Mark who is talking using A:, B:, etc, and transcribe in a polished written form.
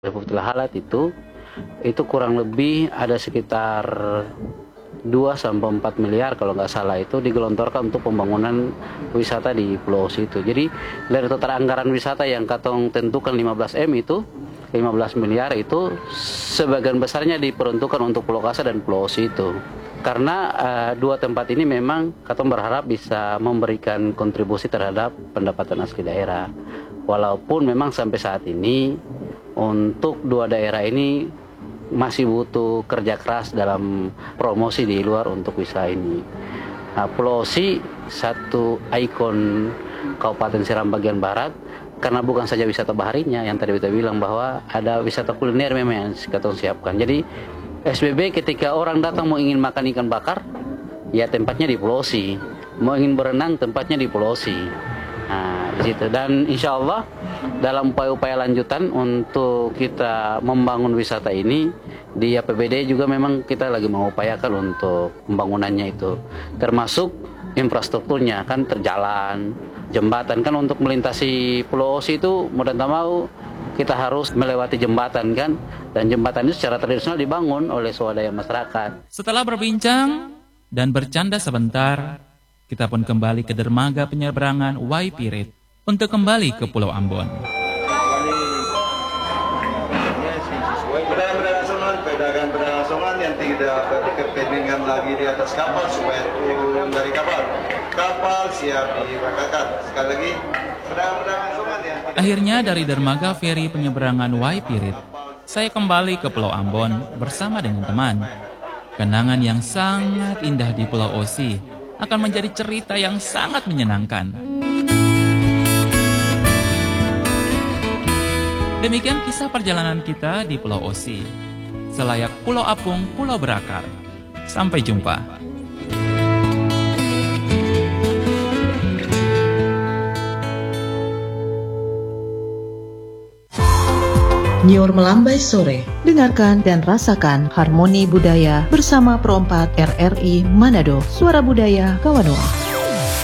A: Republik Lahalat itu kurang lebih ada sekitar 2-4 miliar kalau nggak salah itu digelontorkan untuk pembangunan wisata di Pulau Osi itu. Jadi dari total anggaran wisata yang katong tentukan 15 miliar itu sebagian besarnya diperuntukkan untuk Pulau Kasa dan Pulau Osi itu. Karena dua tempat ini memang katong berharap bisa memberikan kontribusi terhadap pendapatan asli daerah. Walaupun memang sampai saat ini untuk dua daerah ini masih butuh kerja keras dalam promosi di luar untuk wisata ini. Nah, Pulau Osi satu ikon Kabupaten Seram bagian barat karena bukan saja wisata baharinya yang tadi kita bilang bahwa ada wisata kuliner memang yang kita siapkan. Jadi SBB ketika orang datang mau ingin makan ikan bakar, ya tempatnya di Pulau Osi. Mau ingin berenang tempatnya di Pulau Osi. Nah, di situ. Dan insya Allah dalam upaya-upaya lanjutan untuk kita membangun wisata ini di APBD juga memang kita lagi mengupayakan untuk pembangunannya itu, termasuk infrastrukturnya kan terjalan, jembatan kan untuk melintasi Pulau Osi itu mau dan tak mau kita harus melewati jembatan kan, dan jembatan itu secara tradisional dibangun oleh swadaya masyarakat.
B: Setelah berbincang dan bercanda sebentar, kita pun kembali ke dermaga penyeberangan Waipirit untuk kembali ke Pulau Ambon.
C: Pedagang asongan yang tidak berkepentingan lagi di atas kapal supaya turun dari kapal. Kapal siap dirakakan. Sekali lagi, pedagang asongan yang tidak...
B: Akhirnya dari dermaga feri penyeberangan Waipirit, saya kembali ke Pulau Ambon bersama dengan teman. Kenangan yang sangat indah di Pulau Osi akan menjadi cerita yang sangat menyenangkan. Demikian kisah perjalanan kita di Pulau Osi. Selayak Pulau Apung, Pulau Berakar. Sampai jumpa.
D: Nyor Melambai Sore. Dengarkan dan rasakan harmoni budaya bersama Pro 4 RRI Manado, Suara Budaya Kawanua.